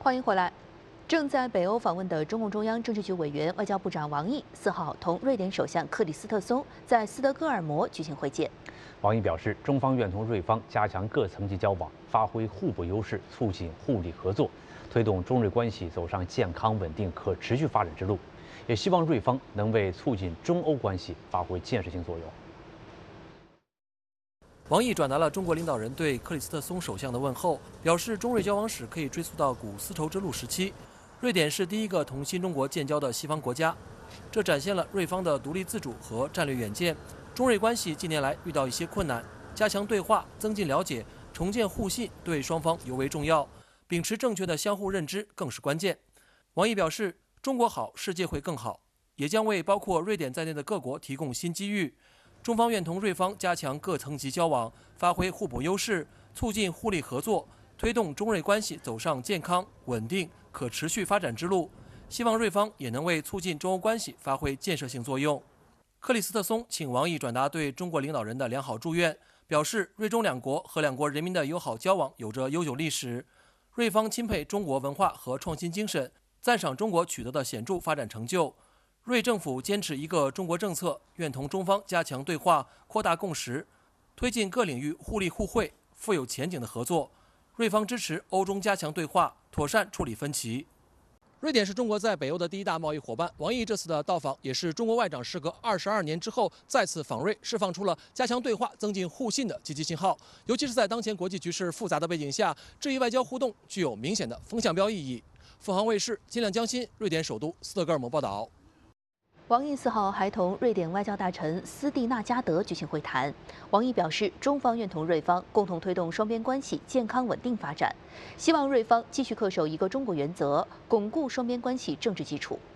欢迎回来。正在北欧访问的中共中央政治局委员、外交部长王毅4号同瑞典首相克里斯特松在斯德哥尔摩举行会见。 王毅表示，中方愿同瑞方加强各层级交往，发挥互补优势，促进互利合作，推动中瑞关系走上健康、稳定、可持续发展之路。也希望瑞方能为促进中欧关系发挥建设性作用。 王毅转达了中国领导人对克里斯特松首相的问候，表示中瑞交往史可以追溯到古丝绸之路时期，瑞典是第一个同新中国建交的西方国家，这展现了瑞方的独立自主和战略远见。中瑞关系近年来遇到一些困难，加强对话、增进了解、重建互信对双方尤为重要，秉持正确的相互认知更是关键。王毅表示，中国好，世界会更好，也将为包括瑞典在内的各国提供新机遇。中方愿同瑞方加强各层级交往，发挥互补优势，促进互利合作，推动中瑞关系走上健康、稳定、可持续发展之路。希望瑞方也能为促进中欧关系发挥建设性作用。克里斯特松请王毅转达对中国领导人的良好祝愿，表示瑞中两国和两国人民的友好交往有着悠久历史，瑞方钦佩中国文化和创新精神，赞赏中国取得的显著发展成就。瑞政府坚持一个中国政策，愿同中方加强对话，扩大共识，推进各领域互利互惠、富有前景的合作。瑞方支持欧中加强对话，妥善处理分歧。瑞典是中国在北欧的第一大贸易伙伴。王毅这次的到访，也是中国外长时隔22年之后再次访瑞，释放出了加强对话、增进互信的积极信号。尤其是在当前国际局势复杂的背景下，这一外交互动具有明显的风向标意义。凤凰卫视金亮江欣，瑞典首都斯德哥尔摩报道。 王毅4号还同瑞典外交大臣斯蒂纳加德举行会谈。王毅表示，中方愿同瑞方共同推动双边关系健康稳定发展，希望瑞方继续恪守一个中国原则，巩固双边关系政治基础。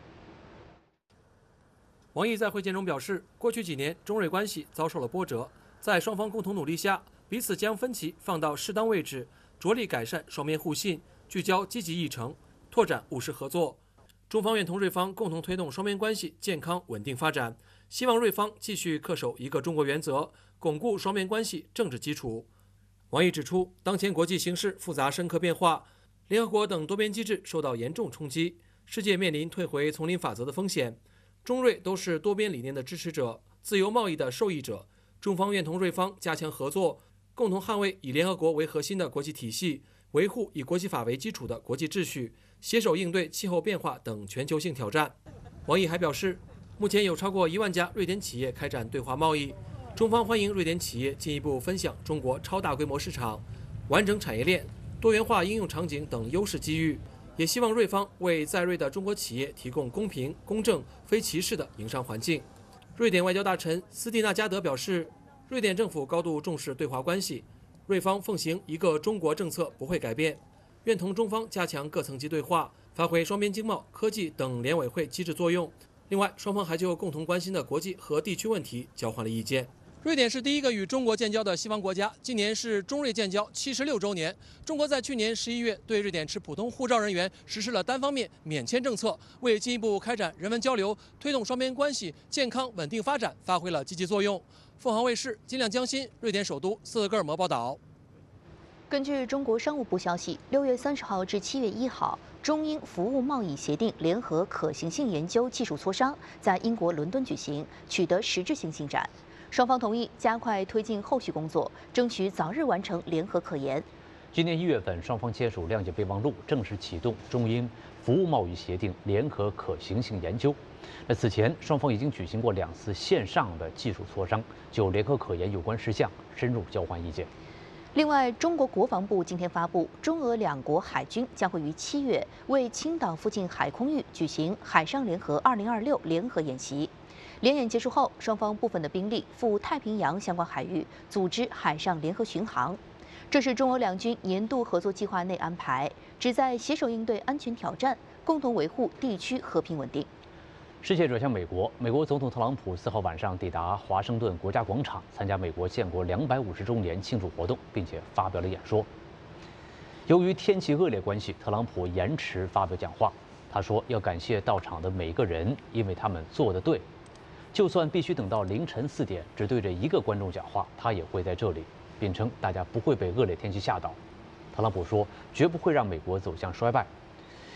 王毅在会见中表示，过去几年中瑞关系遭受了波折，在双方共同努力下，彼此将分歧放到适当位置，着力改善双边互信，聚焦积极议程，拓展务实合作。中方愿同瑞方共同推动双边关系健康稳定发展，希望瑞方继续恪守一个中国原则，巩固双边关系政治基础。王毅指出，当前国际形势复杂深刻变化，联合国等多边机制受到严重冲击，世界面临退回丛林法则的风险。中瑞都是多边理念的支持者，自由贸易的受益者。中方愿同瑞方加强合作，共同捍卫以联合国为核心的国际体系，维护以国际法为基础的国际秩序，携手应对气候变化等全球性挑战。王毅还表示，目前有超过1万家瑞典企业开展对华贸易，中方欢迎瑞典企业进一步分享中国超大规模市场、完整产业链、多元化应用场景等优势机遇，也希望瑞方为在瑞的中国企业提供公平、公正、非歧视的营商环境。瑞典外交大臣斯蒂纳加德表示，瑞典政府高度重视对华关系，瑞方奉行一个中国政策不会改变，愿同中方加强各层级对话，发挥双边经贸、科技等联委会机制作用。另外，双方还就共同关心的国际和地区问题交换了意见。瑞典是第一个与中国建交的西方国家，今年是中瑞建交76周年。中国在去年11月对瑞典持普通护照人员实施了单方面免签政策，为进一步开展人文交流、推动双边关系健康稳定发展发挥了积极作用。凤凰卫视金亮江欣，瑞典首都斯德哥尔摩报道。 根据中国商务部消息，6月30号至7月1号，中英服务贸易协定联合可行性研究技术磋商在英国伦敦举行，取得实质性进展。双方同意加快推进后续工作，争取早日完成联合科研。 今年1月份，双方签署谅解备忘录，正式启动中英服务贸易协定联合可行性研究。此前，双方已经举行过2次线上的技术磋商，就联合科研有关事项深入交换意见。 另外，中国国防部今天发布，中俄两国海军将会于7月为青岛附近海空域举行海上联合2026联合演习。联演结束后，双方部分的兵力赴太平洋相关海域组织海上联合巡航。这是中俄两军年度合作计划内安排，旨在携手应对安全挑战，共同维护地区和平稳定。 视线转向美国，美国总统特朗普4号晚上抵达华盛顿国家广场，参加美国建国250周年庆祝活动，并且发表了演说。由于天气恶劣关系，特朗普延迟发表讲话。他说要感谢到场的每一个人，因为他们做得对。就算必须等到凌晨4点，只对着一个观众讲话，他也会在这里，并称大家不会被恶劣天气吓倒。特朗普说，绝不会让美国走向衰败。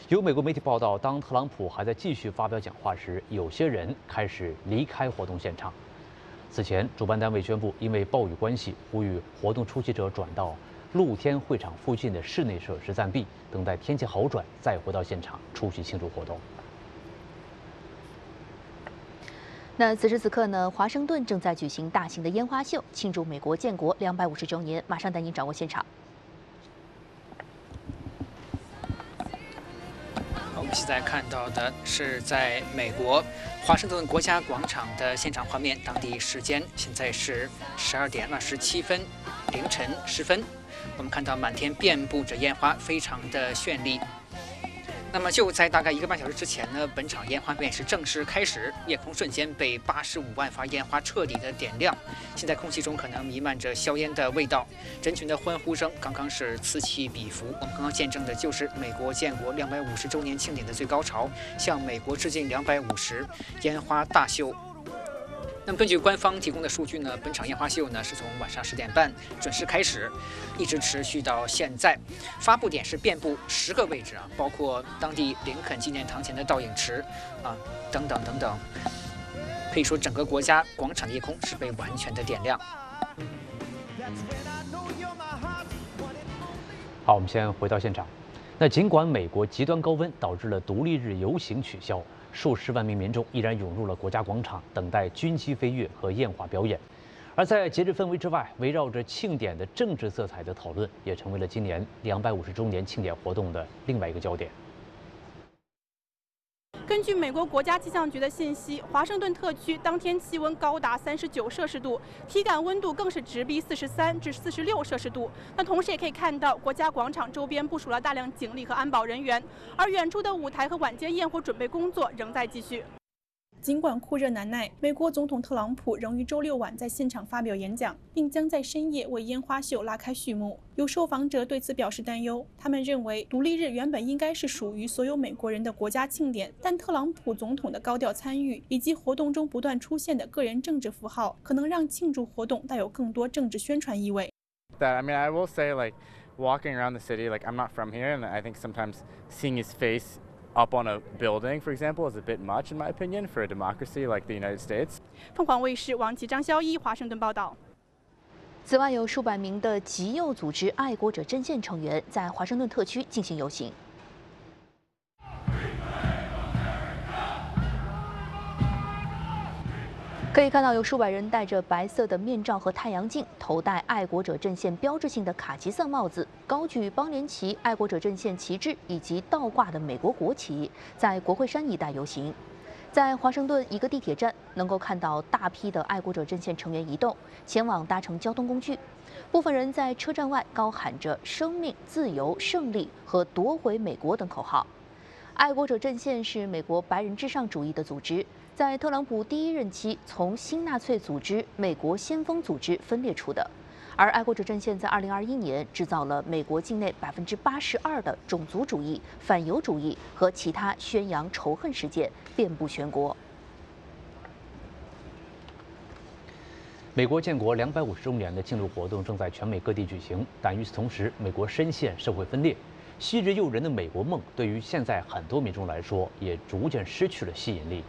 有美国媒体报道，当特朗普还在继续发表讲话时，有些人开始离开活动现场。此前，主办单位宣布，因为暴雨关系，呼吁活动出席者转到露天会场附近的室内设施暂避，等待天气好转再回到现场出席庆祝活动。 那此时此刻呢，华盛顿正在举行大型的烟花秀，庆祝美国建国250周年。马上带您掌握现场。 我们现在看到的是在美国华盛顿国家广场的现场画面，当地时间现在是12点27分，凌晨10分。我们看到满天遍布着烟花，非常的绚丽。那么就在大概1个半小时之前呢，本场烟花便是正式开始，夜空瞬间被85万发烟花彻底的点亮。现在空气中可能弥漫着硝烟的味道，人群的欢呼声刚刚是此起彼伏。我们刚刚见证的就是美国建国250周年庆典的最高潮，向美国致敬250烟花大秀。那么根据官方提供的数据呢，本场烟花秀呢是从晚上10点半准时开始，一直持续到现在。发布点是遍布10个位置啊，包括当地林肯纪念堂前的倒影池啊，等等等等。可以说整个国家广场的夜空是被完全的点亮。 好，我们先回到现场。那尽管美国极端高温导致了独立日游行取消，数十万名民众依然涌入了国家广场，等待军机飞跃和焰花表演。而在节日氛围之外，围绕着庆典的政治色彩的讨论，也成为了今年250周年庆典活动的另外一个焦点。 根据美国国家气象局的信息，华盛顿特区当天气温高达39摄氏度，体感温度更是直逼43至46摄氏度。那同时也可以看到，国家广场周边部署了大量警力和安保人员，而远处的舞台和晚间焰火准备工作仍在继续。尽管酷热难耐，美国总统特朗普仍于周六晚在现场发表演讲，并将在深夜为烟花秀拉开序幕。有受访者对此表示担忧，他们认为独立日原本应该是属于所有美国人的国家庆典，但特朗普总统的高调参与以及活动中不断出现的个人政治符号，可能让庆祝活动带有更多政治宣传意味。 I will say, walking around the city, I'm not from here, and I think sometimes seeing his face up on a building, for example, is a bit much, in my opinion, for a democracy like the United States. 凤凰卫视王琦、张潇一华盛顿报道。 此外，有数百名的极右组织爱国者阵线成员在华盛顿特区进行游行。可以看到，有数百人戴着白色的面罩和太阳镜，头戴爱国者阵线标志性的卡其色帽子，高举邦联旗、爱国者阵线旗帜以及倒挂的美国国旗，在国会山一带游行。在华盛顿一个地铁站，能够看到大批的爱国者阵线成员移动，前往搭乘交通工具。部分人在车站外高喊着“生命、自由、胜利”和“夺回美国”等口号。爱国者阵线是美国白人至上主义的组织，在特朗普第1任期从新纳粹组织美国先锋组织分裂出的。而爱国者阵线在2021年制造了美国境内82%的种族主义、反犹主义和其他宣扬仇恨事件，遍布全国。 美国建国250周年的庆祝活动正在全美各地举行，但与此同时，美国深陷社会分裂。昔日诱人的美国梦，对于现在很多民众来说，也逐渐失去了吸引力。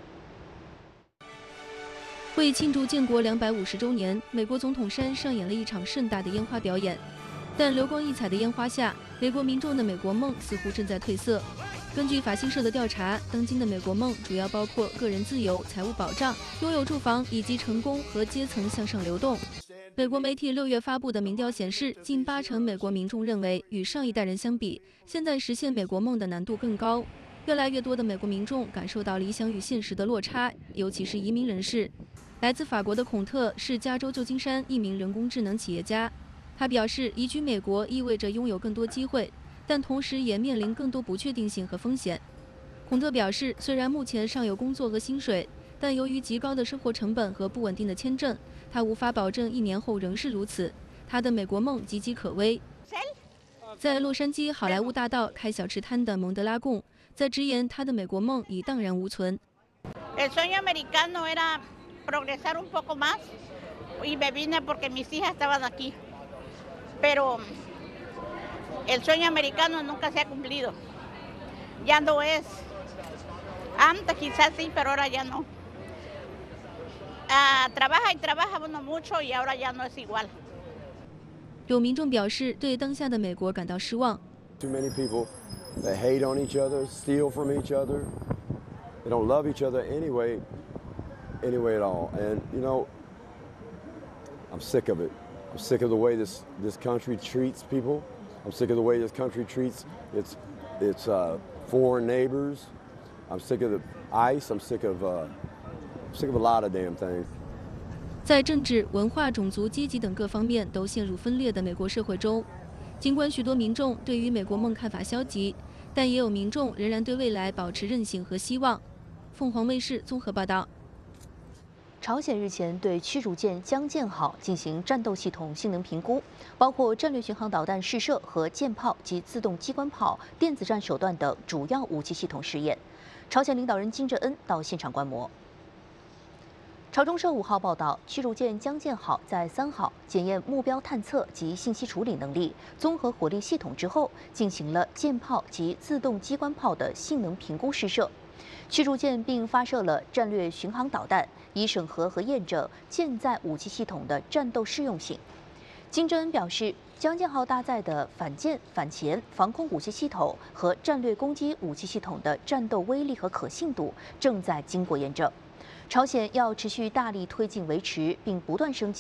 为庆祝建国250周年，美国总统山上演了一场盛大的烟花表演。但流光溢彩的烟花下，美国民众的美国梦似乎正在褪色。根据法新社的调查，当今的美国梦主要包括个人自由、财务保障、拥有住房以及成功和阶层向上流动。美国媒体6月发布的民调显示，近80%美国民众认为，与上一代人相比，现在实现美国梦的难度更高。越来越多的美国民众感受到理想与现实的落差，尤其是移民人士。来自法国的孔特是加州旧金山一名人工智能企业家，他表示，移居美国意味着拥有更多机会，但同时也面临更多不确定性和风险。孔特表示，虽然目前尚有工作和薪水，但由于极高的生活成本和不稳定的签证，他无法保证1年后仍是如此。他的美国梦岌岌可危。在洛杉矶好莱坞大道开小吃摊的蒙德拉贡，在直言他的美国梦已荡然无存。 El sueño americano era progresar un poco más y me vine porque mis hijas estaban aquí. Pero el sueño americano nunca se ha cumplido. ya no es. Antes quizás sí, pero ahora ya no. Trabaja y trabaja uno mucho y ahora ya no es igual. 有民众表示对当下的美国感到失望。 Too many people that hate on each other, steal from each other. They don't love each other anyway at all. And you know, I'm sick of it. I'm sick of the way this country treats people. I'm sick of the way this country treats its foreign neighbors. I'm sick of the ICE. I'm sick of a lot of damn things. 在政治、文化、种族、阶级等各方面都陷入分裂的美国社会中，尽管许多民众对于美国梦看法消极，但也有民众仍然对未来保持韧性和希望。凤凰卫视综合报道。 朝鲜日前对驱逐舰江舰号进行战斗系统性能评估，包括战略巡航导弹试射和舰炮及自动机关炮、电子战手段等主要武器系统试验。朝鲜领导人金正恩到现场观摩。 朝中社5号报道，驱逐舰江舰号在3号检验目标探测及信息处理能力、综合火力系统之后，进行了舰炮及自动机关炮的性能评估试射。驱逐舰并发射了战略巡航导弹，以审核和验证舰载武器系统的战斗适用性。金正恩表示，江舰号搭载的反舰、反潜、防空武器系统和战略攻击武器系统的战斗威力和可信度正在经过验证。 朝鲜要持续大力推进维持，并不断升级